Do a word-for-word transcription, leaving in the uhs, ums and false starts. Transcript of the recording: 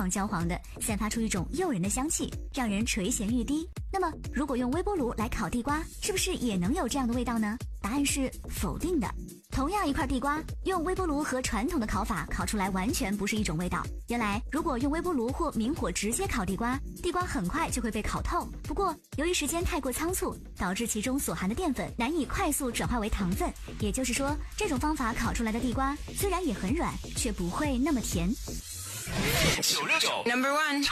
黄焦黄的，散发出一种诱人的香气，让人垂涎欲滴。那么如果用微波炉来烤地瓜，是不是也能有这样的味道呢？答案是否定的。同样一块地瓜，用微波炉和传统的烤法烤出来完全不是一种味道。原来如果用微波炉或明火直接烤地瓜，地瓜很快就会被烤透。不过由于时间太过仓促，导致其中所含的淀粉难以快速转化为糖分，也就是说这种方法烤出来的地瓜虽然也很软，却不会那么甜。 九六九 Number One